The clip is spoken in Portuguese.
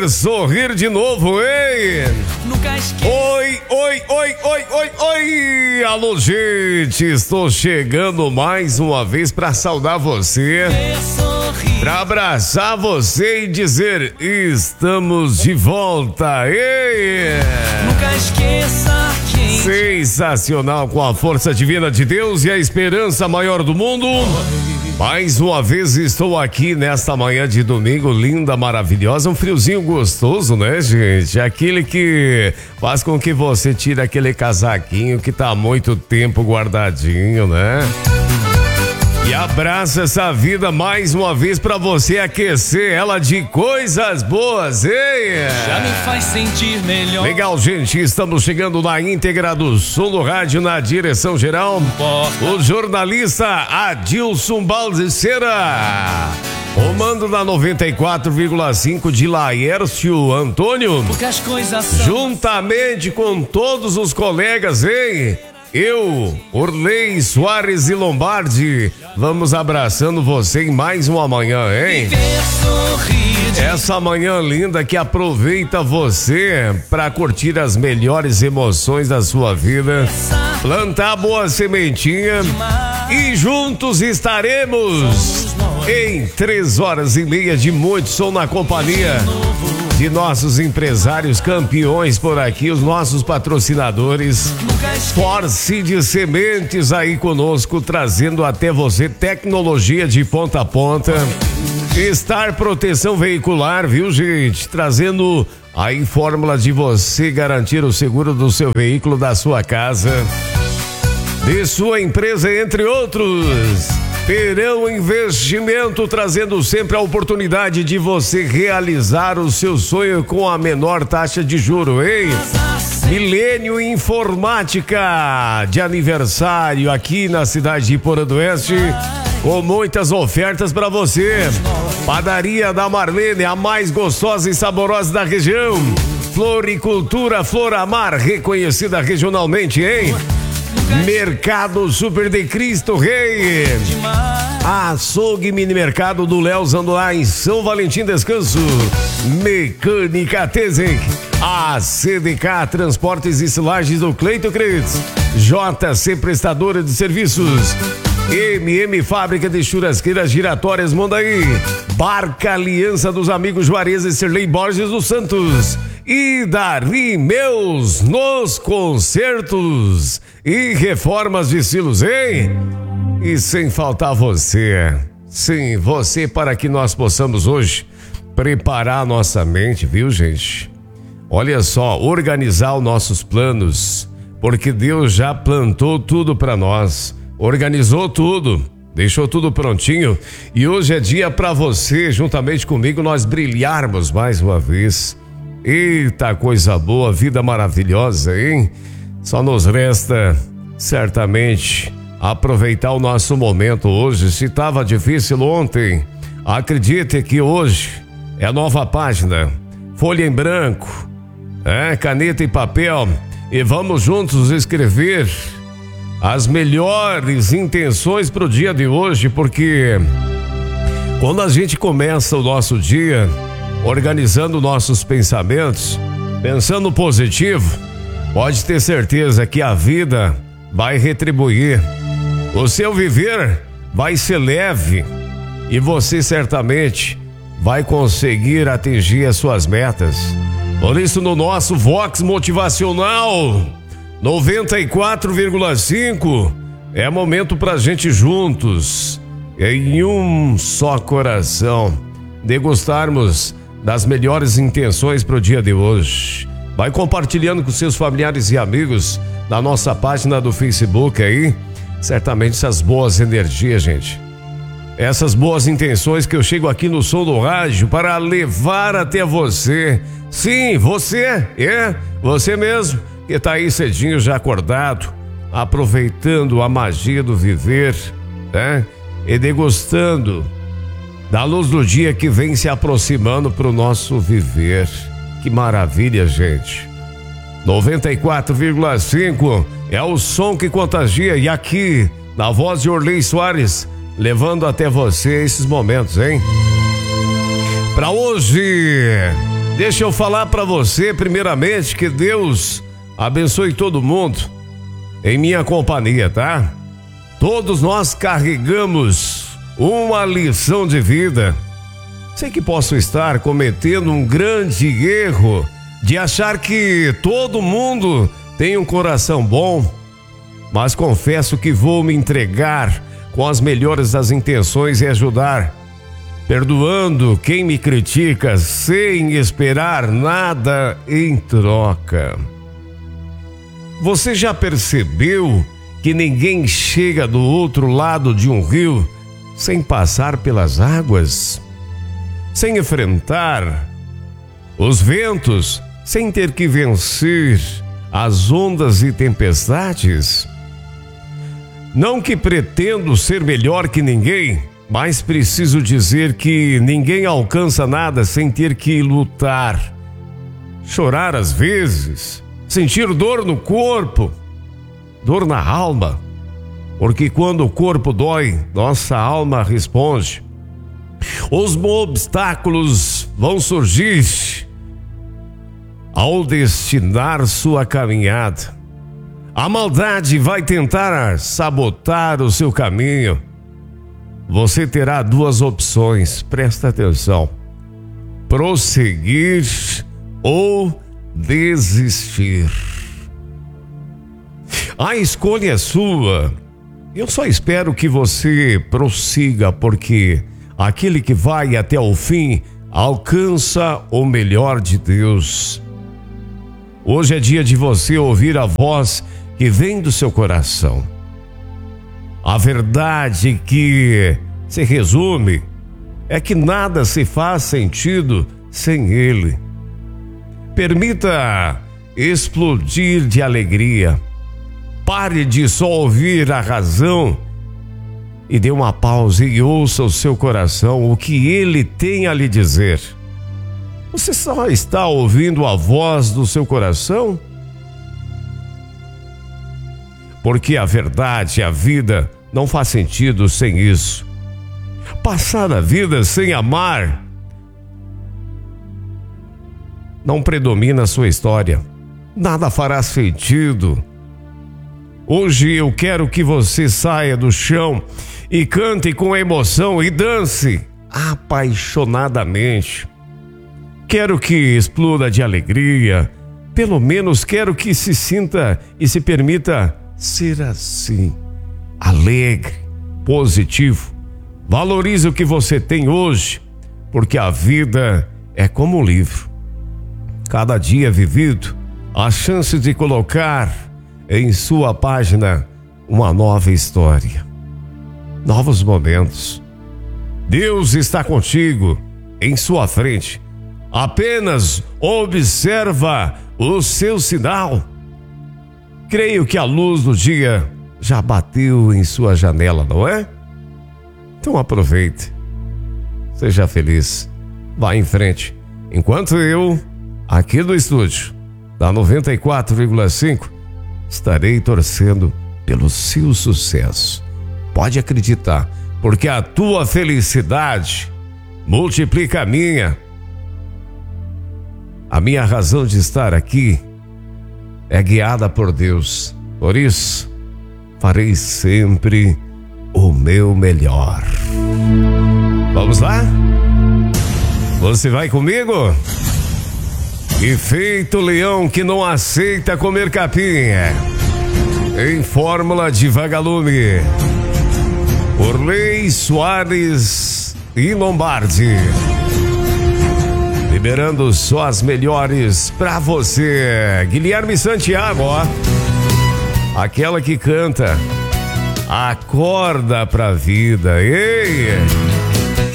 fazer sorrir de novo, hein? Oi, oi, oi, oi, oi, oi! Alô, gente, estou chegando mais uma vez para saudar você, para abraçar você e dizer: estamos de volta, ei! Nunca esqueça quem... Sensacional, com a força divina de Deus e a esperança maior do mundo. Mais uma vez estou aqui nesta manhã de domingo, linda, maravilhosa, um friozinho gostoso, né, gente? Aquele que faz com que você tire aquele casaquinho que tá há muito tempo guardadinho, né? E abraça essa vida mais uma vez pra você aquecer ela de coisas boas, hein? Já me faz sentir melhor. Legal, gente, estamos chegando na íntegra do som do rádio, na direção geral, o jornalista Adilson Baldiceira. O mando da 94,5 de Laércio Antônio. Porque as coisas são... Juntamente com todos os colegas, hein? Eu, Orley Soares e Lombardi, vamos abraçando você em mais uma manhã, hein? Essa manhã linda que aproveita você para curtir as melhores emoções da sua vida, plantar boa sementinha e juntos estaremos em 3h30 de muito som na companhia de nossos empresários campeões por aqui, os nossos patrocinadores. Force de Sementes aí conosco, trazendo até você tecnologia de ponta a ponta. Star Proteção Veicular, viu, gente? Trazendo aí fórmula de você garantir o seguro do seu veículo, da sua casa, de sua empresa, entre outros. Terão Investimento, trazendo sempre a oportunidade de você realizar o seu sonho com a menor taxa de juro, hein? Milênio Informática, de aniversário aqui na cidade de Porã do Oeste, com muitas ofertas para você. Padaria da Marlene, a mais gostosa e saborosa da região. Floricultura Floramar, reconhecida regionalmente, hein? Mercado Super de Cristo Rei. Açougue Mini Mercado do Leozando lá em São Valentim Descanso. Mecânica Tezek. A CDK Transportes e Silagens do Cleito Cretz. JC Prestadora de Serviços. MM Fábrica de Churrasqueiras Giratórias Mondaí. Barca Aliança dos Amigos Juarez e Sirlei Borges dos Santos. E Dari Meus nos concertos e reformas de estilos, hein? E sem faltar você, sim, você, para que nós possamos hoje preparar a nossa mente, viu, gente? Olha só, organizar os nossos planos, porque Deus já plantou tudo para nós, organizou tudo, deixou tudo prontinho, e hoje é dia para você, juntamente comigo, nós brilharmos mais uma vez. Eita, coisa boa, vida maravilhosa, hein? Só nos resta, certamente, aproveitar o nosso momento hoje. Se estava difícil ontem, acredite que hoje é nova página, folha em branco, caneta e papel, e vamos juntos escrever as melhores intenções para o dia de hoje, porque quando a gente começa o nosso dia organizando nossos pensamentos, pensando positivo, pode ter certeza que a vida vai retribuir. O seu viver vai ser leve e você certamente vai conseguir atingir as suas metas. Por isso, no nosso Vox Motivacional 94,5 é momento pra gente juntos, em um só coração, degustarmos das melhores intenções para o dia de hoje. Vai compartilhando com seus familiares e amigos na nossa página do Facebook aí, certamente essas boas energias, gente. Essas boas intenções que eu chego aqui no som do rádio para levar até você. Sim, você mesmo que tá aí cedinho já acordado, aproveitando a magia do viver, né? E degustando da luz do dia que vem se aproximando para o nosso viver. Que maravilha, gente. 94,5 é o som que contagia, e aqui, na voz de Orley Soares, levando até você esses momentos, hein? Para hoje, Deixa eu falar para você, primeiramente, que Deus abençoe todo mundo em minha companhia, tá? Todos nós carregamos uma lição de vida. Sei que posso estar cometendo um grande erro de achar que todo mundo tem um coração bom, mas confesso que vou me entregar com as melhores das intenções e ajudar, perdoando quem me critica sem esperar nada em troca. Você já percebeu que ninguém chega do outro lado de um rio sem passar pelas águas? Sem enfrentar os ventos, sem ter que vencer as ondas e tempestades? Não que pretendo ser melhor que ninguém, mas preciso dizer que ninguém alcança nada sem ter que lutar, chorar às vezes, sentir dor no corpo, dor na alma, porque quando o corpo dói, nossa alma responde. Os obstáculos vão surgir ao destinar sua caminhada. A maldade vai tentar sabotar o seu caminho. Você terá duas opções, presta atenção: prosseguir ou desistir. A escolha é sua. Eu só espero que você prossiga, porque aquele que vai até o fim alcança o melhor de Deus. Hoje é dia de você ouvir a voz que vem do seu coração. A verdade que se resume é que nada se faz sentido sem Ele. Permita explodir de alegria. Pare de só ouvir a razão e dê uma pausa e ouça o seu coração, o que Ele tem a lhe dizer. Você só está ouvindo a voz do seu coração? Porque a verdade, a vida, não faz sentido sem isso. Passar a vida sem amar não predomina a sua história. Nada fará sentido. Hoje eu quero que você saia do chão e cante com emoção e dance apaixonadamente. Quero que exploda de alegria. Pelo menos quero que se sinta e se permita ser assim, alegre, positivo. Valorize o que você tem hoje, porque a vida é como um livro. Cada dia vivido, a chance de colocar em sua página uma nova história, novos momentos. Deus está contigo, em sua frente. Apenas observa o seu sinal. Creio que a luz do dia já bateu em sua janela, não é? Então aproveite. Seja feliz. Vá em frente. Enquanto eu, aqui do estúdio, da 94,5, estarei torcendo pelo seu sucesso. Pode acreditar, porque a tua felicidade multiplica a minha. A minha razão de estar aqui é guiada por Deus. Por isso, farei sempre o meu melhor. Vamos lá? Você vai comigo? E feito leão que não aceita comer capinha, em fórmula de vagalume, Orley Soares e Lombardi. Liberando só as melhores pra você. Guilherme Santiago, ó. Aquela que canta Acorda pra vida. Ei!